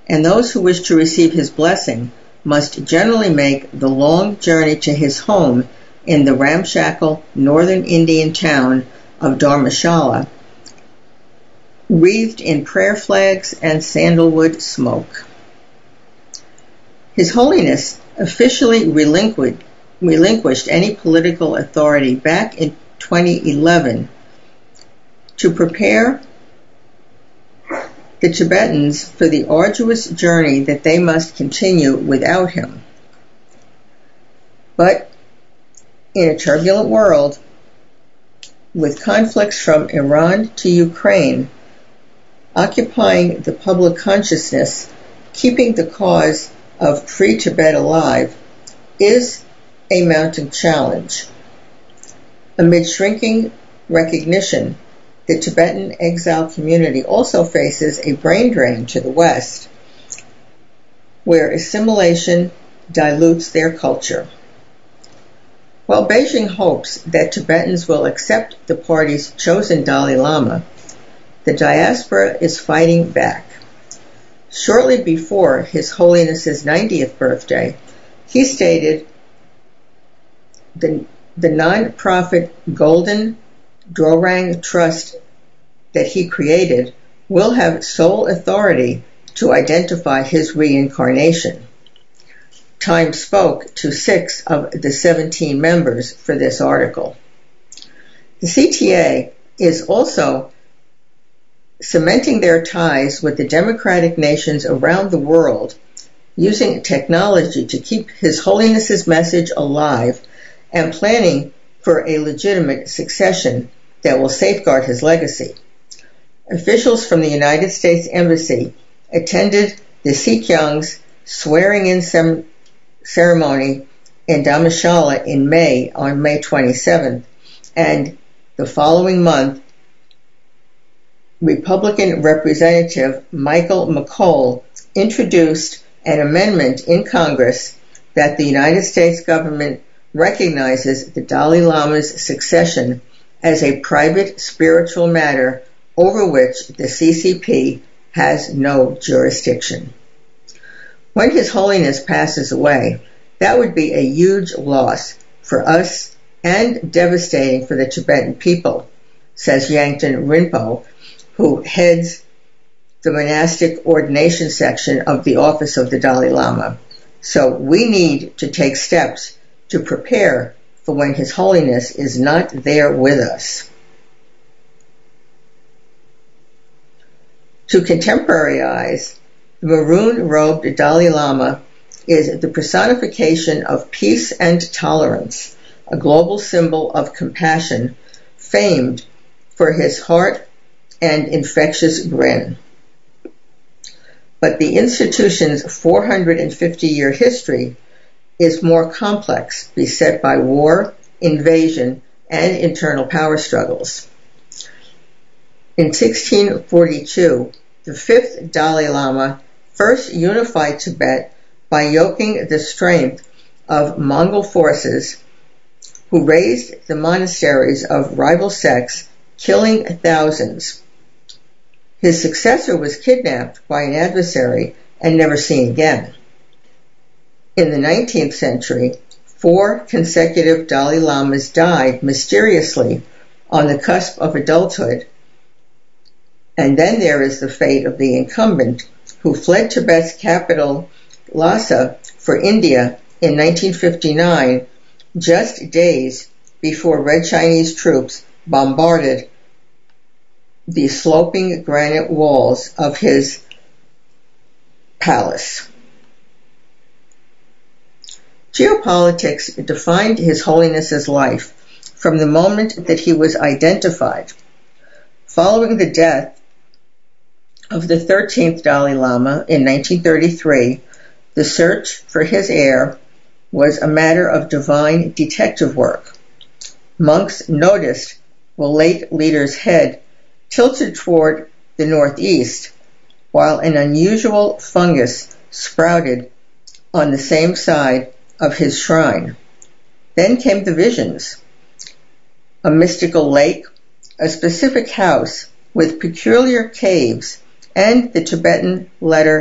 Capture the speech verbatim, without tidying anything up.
and those who wish to receive his blessing must generally make the long journey to his home in the ramshackle northern Indian town of Dharmashala, wreathed in prayer flags and sandalwood smoke. His Holiness officially relinquished, relinquished any political authority back in twenty eleven to prepare the Tibetans for the arduous journey that they must continue without him. But in a turbulent world, with conflicts from Iran to Ukraine occupying the public consciousness, keeping the cause of free Tibet alive is a mounting challenge. Amid shrinking recognition, the Tibetan exile community also faces a brain drain to the West, where assimilation dilutes their culture. While Beijing hopes that Tibetans will accept the party's chosen Dalai Lama, the diaspora is fighting back. Shortly before His Holiness's ninetieth birthday, he stated the, the non-profit Golden Drorang Trust that he created will have sole authority to identify his reincarnation. Time spoke to six of the seventeen members for this article. The C T A is also cementing their ties with the democratic nations around the world, using technology to keep His Holiness's message alive and planning for a legitimate succession that will safeguard his legacy. Officials from the United States Embassy attended the Sikyong's swearing-in sem- ceremony in Dharmashala in May, on May twenty-seventh, and the following month, Republican Representative Michael McCaul introduced an amendment in Congress that the United States government recognizes the Dalai Lama's succession as a private spiritual matter over which the C C P has no jurisdiction. When His Holiness passes away, that would be a huge loss for us and devastating for the Tibetan people, says Yangten Rinpo, who heads the monastic ordination section of the Office of the Dalai Lama. So we need to take steps to prepare for when His Holiness is not there with us. To contemporary eyes, the maroon-robed Dalai Lama is the personification of peace and tolerance, a global symbol of compassion, famed for his heart and infectious grin. But the institution's four hundred fifty year history is more complex, beset by war, invasion, and internal power struggles. In sixteen forty-two, the fifth Dalai Lama first unified Tibet by yoking the strength of Mongol forces who razed the monasteries of rival sects, killing thousands. His successor was kidnapped by an adversary and never seen again. In the nineteenth century, four consecutive Dalai Lamas died mysteriously on the cusp of adulthood. And then there is the fate of the incumbent, who fled Tibet's capital, Lhasa, for India in nineteen fifty-nine, just days before Red Chinese troops bombarded the sloping granite walls of his palace. Geopolitics defined His Holiness's life from the moment that he was identified. Following the death of the thirteenth Dalai Lama in nineteen thirty-three, the search for his heir was a matter of divine detective work. Monks noticed the late leader's head tilted toward the northeast, while an unusual fungus sprouted on the same side of his shrine. Then came the visions. A mystical lake, a specific house with peculiar caves, and the Tibetan letter